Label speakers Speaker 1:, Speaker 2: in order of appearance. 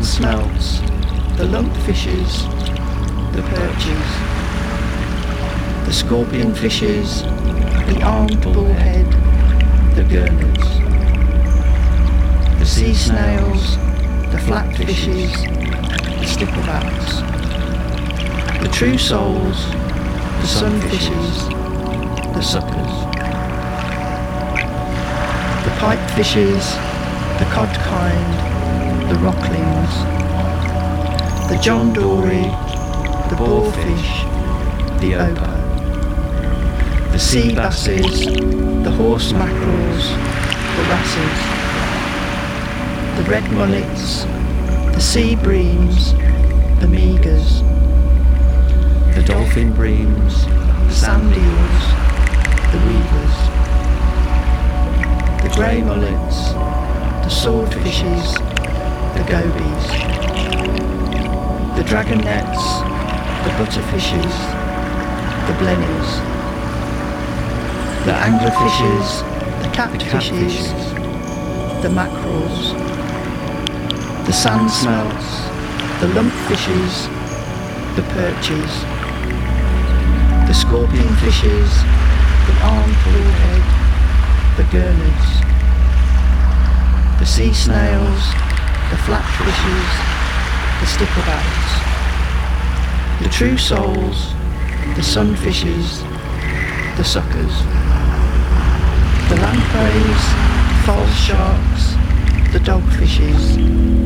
Speaker 1: smelts, the lumpfishes, the perches, the scorpion fishes, the armed bullhead, the gurnards, the sea snails, the flatfishes, the sticklebacks, the true souls, the sunfishes, the suckers, the pipefishes, the cod kind, the rocklings, the John Dory, the boarfish, the ochre, the sea basses, the horse mackerels, the wrasses, the red mullets, the sea breams, the meagres, the dolphin breams, the sand eels, the weavers, the grey mullets, the swordfishes, the gobies, the dragon nets, the butterfishes, the blennies, the anglerfishes, the catfishes, the mackerels, the sand smelts, the lumpfishes, the perches, the scorpion fishes, the armed bullhead, the gurnards, the sea snails, the flatfishes, the sticklebacks, the true souls, the sunfishes, the suckers, the lampreys, false sharks, the dogfishes,